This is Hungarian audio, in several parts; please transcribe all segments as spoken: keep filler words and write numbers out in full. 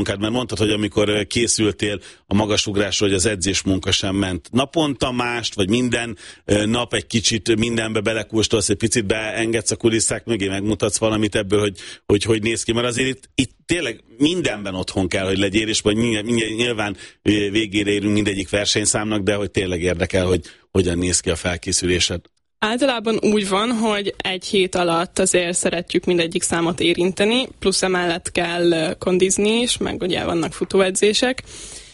munkád, mert mondtad, hogy amikor készültél a magasugrásra, hogy az edzés munka sem ment naponta mást, vagy minden nap egy kicsit mindenbe belekóstolsz, egy picit beengedsz a kulisszák mögé, megmutatsz valamit ebből, hogy hogy, hogy néz ki, mert azért itt, itt tényleg mindenben otthon kell, hogy legyél, és vagy nyilván végére érünk mindegyik versenyszámnak, de hogy tényleg érdekel, hogy hogyan néz ki a felkészülésed. Általában úgy van, hogy egy hét alatt azért szeretjük mindegyik számot érinteni, plusz emellett kell kondizni is, meg ugye vannak futóedzések,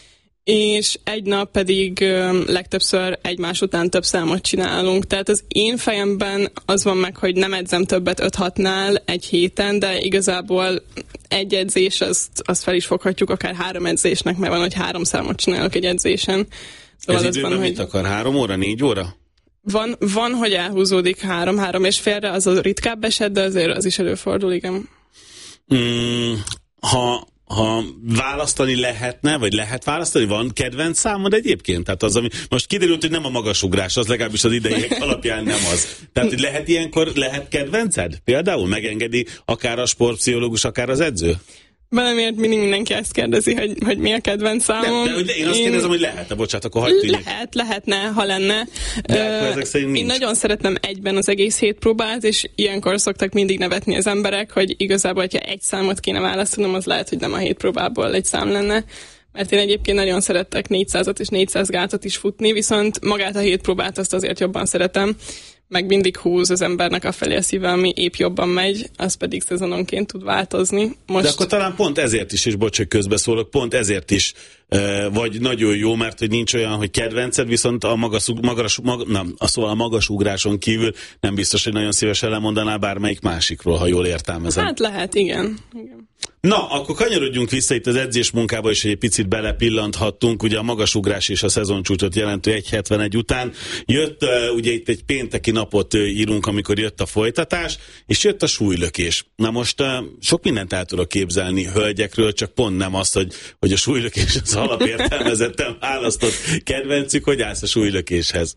és egy nap pedig legtöbbször egymás után több számot csinálunk. Tehát az én fejemben az van meg, hogy nem edzem többet öt-hatnál egy héten, de igazából egy edzés, azt, azt fel is foghatjuk akár három edzésnek, mert van, hogy három számot csinálok egy edzésen. Szóval ez időben van, mit hogy... akar? Három óra, négy óra? Van, van, hogy elhúzódik három, három és félre, az a ritkább eset, de azért az is előfordul, igen. Mm, ha, ha választani lehetne, vagy lehet választani, van kedvenc számod egyébként? Tehát az, ami most kiderült, hogy nem a magasugrás, az legalábbis az idejek alapján nem az. Tehát, hogy lehet ilyenkor, lehet kedvenced? Például megengedi akár a sportpszichológus, akár az edző? Valamiért mindig mindenki ezt kérdezi, hogy, hogy mi a kedvenc számom. De, de én azt én... kérdezem, hogy lehetne, bocsánat, akkor hagyd tűnik. Lehet, lehetne, ha lenne. De uh, ezek szerint nincs. Én nagyon szeretem egyben az egész hét próbát, és ilyenkor szoktak mindig nevetni az emberek, hogy igazából, hogyha egy számot kéne választanom, az lehet, hogy nem a hét próbából egy szám lenne. Mert én egyébként nagyon szerettek négyszázat és négyszáz gátat is futni, viszont magát a hét próbát azt azért jobban szeretem, meg mindig húz az embernek afelé a szíve, ami épp jobban megy, az pedig szezononként tud változni. Most... De akkor talán pont ezért is, és bocs, hogy közbeszólok, pont ezért is e, vagy nagyon jó, mert hogy nincs olyan, hogy kedvenced, viszont a magas, magas, mag, nem, a szóval a magasugráson kívül nem biztos, hogy nagyon szívesen lemondanál bármelyik másikról, ha jól értelmezem. Hát lehet, igen. igen. Na, akkor kanyarodjunk vissza itt az edzés munkába, és egy picit belepillanthattunk. Ugye a magasugrás és a szezoncsúcsot jelentő egy hetvenegy után jött, uh, ugye itt egy pénteki napot uh, írunk, amikor jött a folytatás, és jött a súlylökés. Na most uh, sok mindent el tudok képzelni hölgyekről, csak pont nem azt, hogy, hogy a súlylökés az alapértelmezetten választott kedvencük. Hogy állsz a súlylökéshez?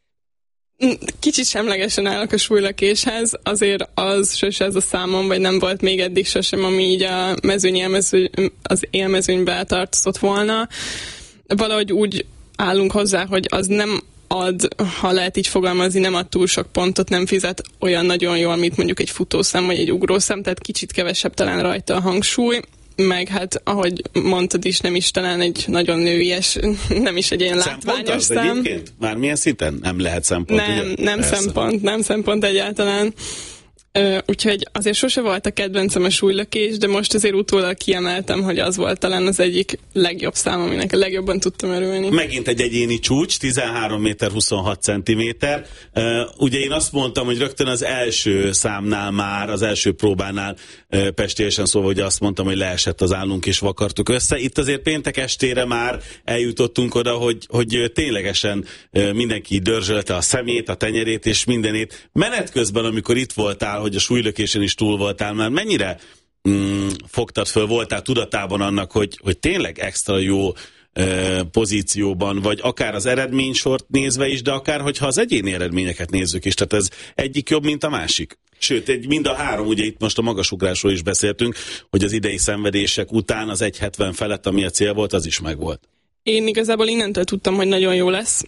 Kicsit semlegesen állok a súlylökéshez, azért az sose ez a számom, vagy nem volt még eddig sosem, ami így a mezőny élmezőny, az élmezőnybe tartozott volna. Valahogy úgy állunk hozzá, hogy az nem ad, ha lehet így fogalmazni, nem ad túl sok pontot, nem fizet olyan nagyon jól, mint mondjuk egy futószám, vagy egy ugrószám, tehát kicsit kevesebb talán rajta a hangsúly, meg hát, ahogy mondtad is, nem is talán egy nagyon nőies, nem is egy ilyen látványos szám. Egyébként? Mármilyen szinten nem lehet szempont? Nem, ugye? nem Persze. szempont, nem szempont egyáltalán. Uh, úgyhogy azért sose volt a kedvencem a súlylökés, de most azért utólag kiemeltem, hogy az volt talán az egyik legjobb szám, aminek a legjobban tudtam örülni. Megint egy egyéni csúcs, tizenhárom méter huszonhat centiméter. Uh, ugye én azt mondtam, hogy rögtön az első számnál már, az első próbánál uh, pestélyesen szóval, hogy azt mondtam, hogy leesett az állunk és vakartuk össze. Itt azért péntek estére már eljutottunk oda, hogy, hogy ténylegesen uh, mindenki dörzsölte a szemét, a tenyerét és mindenét. Menet közben, amikor itt voltál, hogy a súlylökésen is túl voltál, már mennyire mm, fogtad föl, voltál tudatában annak, hogy, hogy tényleg extra jó e, pozícióban, vagy akár az eredménysort nézve is, de akár, hogyha az egyéni eredményeket nézzük is, tehát ez egyik jobb, mint a másik. Sőt, egy, mind a három, ugye itt most a magasugrásról is beszéltünk, hogy az idei szenvedések után az egy hetven felett, ami a cél volt, az is megvolt. Én igazából innentől tudtam, hogy nagyon jó lesz.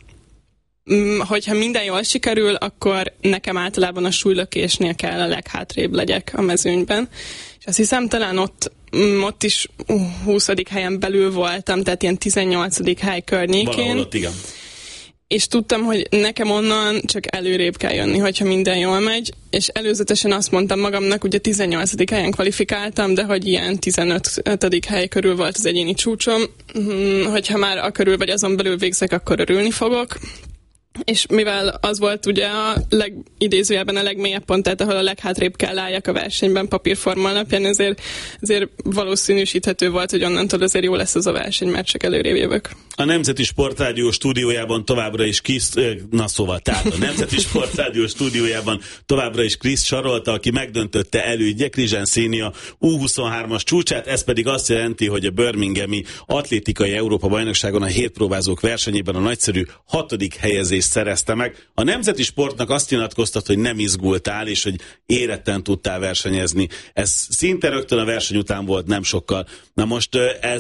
Hogyha minden jól sikerül, akkor nekem általában a súlylökésnél kell a leghátrébb legyek a mezőnyben. És azt hiszem, talán ott, ott is huszadik helyen belül voltam, tehát ilyen tizennyolcadik hely környékén. Valahol ott, igen. És tudtam, hogy nekem onnan csak előrébb kell jönni, hogyha minden jól megy, és előzetesen azt mondtam magamnak, ugye tizennyolcadik helyen kvalifikáltam, de hogy ilyen tizenötödik hely körül volt az egyéni csúcsom, hogyha már a körül vagy azon belül végzek, akkor örülni fogok. És mivel az volt ugye a legidézőjelben a legmélyebb pont, tehát ahol a leghátrébb kell álljak a versenyben papírforma alapján, ezért, ezért valószínűsíthető volt, hogy onnantól azért jó lesz az a verseny, mert csak előrébb jövök. A Nemzeti Sportrádió stúdiójában továbbra is Krisz, na szóval, tehát a Nemzeti Sportrádió stúdiójában továbbra is Krisz Sarolta, aki megdöntötte elődje Krizsán Szénia U huszonhármas csúcsát, ez pedig azt jelenti, hogy a birminghami atlétikai Európa-bajnokságon a hétpróbázók versenyében a nagyszerű hatodik helyezést szerezte meg. A Nemzeti Sportnak azt nyilatkoztat, hogy nem izgultál, és hogy éretten tudtál versenyezni. Ez szinte rögtön a verseny után volt, nem sokkal. Na most ez